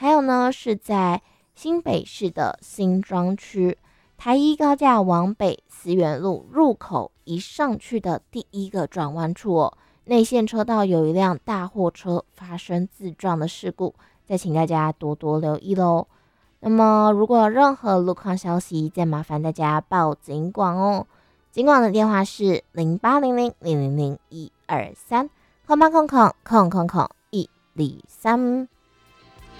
还有呢是在新北市的新庄区台一高架往北思源路入口一上去的第一个转弯处哦，内线车道有一辆大货车发生自撞的事故，再请大家多多留意喽。那么如果有任何路况消息，再麻烦大家报警广哦。警广的电话是0800000123，0800000123。